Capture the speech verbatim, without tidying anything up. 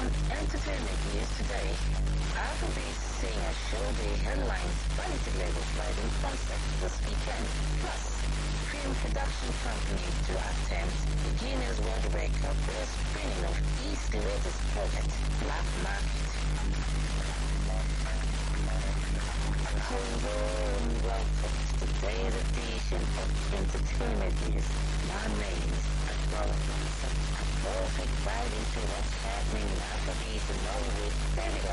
On entertainment news today, Afrobeat singer Showday headlines Vanity Label Friday concert this weekend. Plus, film production company to attempt the Guinness World Record for the screening of East latest project, Black Market. Hello and welcome to today's edition of Entertainment News. My name is Akbar. A perfect guide into what's happening in Afrobeat and Nollywood. There we go.